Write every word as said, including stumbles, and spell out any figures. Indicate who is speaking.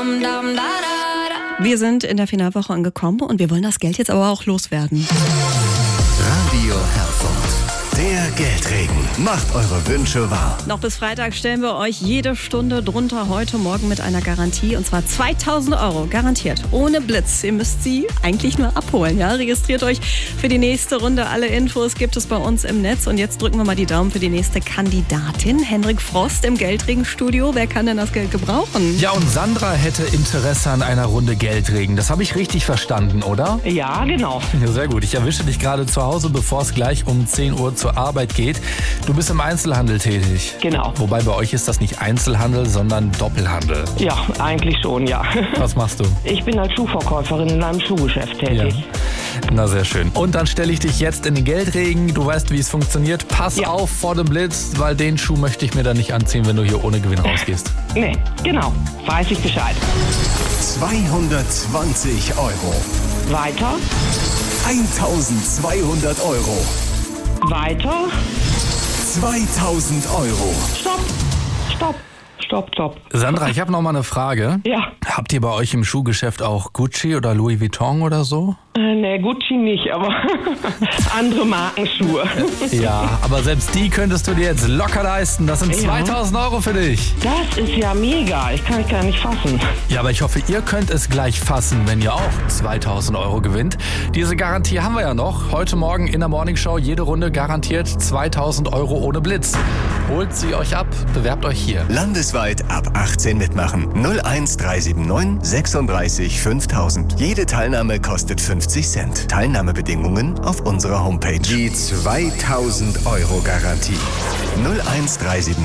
Speaker 1: Wir sind in der Finalwoche angekommen und wir wollen das Geld jetzt aber auch loswerden.
Speaker 2: Radio Herford, der Geldregen. Macht eure Wünsche wahr.
Speaker 1: Noch bis Freitag stellen wir euch jede Stunde drunter heute Morgen mit einer Garantie. Und zwar zweitausend Euro, garantiert, ohne Blitz. Ihr müsst sie eigentlich nur abholen. Ja? Registriert euch für die nächste Runde. Alle Infos gibt es bei uns im Netz. Und jetzt drücken wir mal die Daumen für die nächste Kandidatin. Henrik Frost im Geldregenstudio. Wer kann denn das Geld gebrauchen?
Speaker 3: Ja, und Sandra hätte Interesse an einer Runde Geldregen. Das habe ich richtig verstanden, oder?
Speaker 4: Ja, genau.
Speaker 3: Ja, sehr gut. Ich erwische dich gerade zu Hause, bevor es gleich um zehn Uhr zur Arbeit geht. Du bist im Einzelhandel tätig.
Speaker 4: Genau.
Speaker 3: Wobei bei euch ist das nicht Einzelhandel, sondern Doppelhandel.
Speaker 4: Ja, eigentlich schon, ja.
Speaker 3: Was machst du?
Speaker 4: Ich bin als Schuhverkäuferin in einem Schuhgeschäft tätig.
Speaker 3: Ja. Na, sehr schön. Und dann stelle ich dich jetzt in den Geldregen. Du weißt, wie es funktioniert. Pass
Speaker 4: Ja.
Speaker 3: auf vor dem Blitz, weil den Schuh möchte ich mir dann nicht anziehen, wenn du hier ohne Gewinn rausgehst.
Speaker 4: Nee, genau. Weiß ich Bescheid.
Speaker 2: zweihundertzwanzig Euro.
Speaker 4: Weiter,
Speaker 2: eintausendzweihundert Euro.
Speaker 4: weiter.
Speaker 2: zweitausend Euro.
Speaker 4: Stopp, stopp, stopp, stopp.
Speaker 3: Sandra, ich habe noch mal eine Frage.
Speaker 4: Ja,
Speaker 3: Habt ihr bei euch im Schuhgeschäft auch Gucci oder Louis Vuitton oder so?
Speaker 4: äh, ne, Gucci nicht, aber andere Markenschuhe.
Speaker 3: Ja, aber selbst die könntest du dir jetzt locker leisten. Das sind
Speaker 4: Ja.
Speaker 3: zweitausend Euro für dich.
Speaker 4: Das ist ja mega. Ich kann es gar nicht fassen.
Speaker 3: Ja, aber ich hoffe, ihr könnt es gleich fassen, wenn ihr auch zweitausend Euro gewinnt. Diese Garantie haben wir ja noch. Heute Morgen in der Morningshow jede Runde garantiert zweitausend Euro ohne Blitz. Holt sie euch ab, bewerbt euch hier.
Speaker 2: Landesweit ab achtzehn mitmachen. null eins drei sieben neun sechsunddreißig fünftausend. Jede Teilnahme kostet fünfzig Cent. Teilnahmebedingungen auf unserer Homepage. Die zweitausend Euro Garantie. null eins drei sieben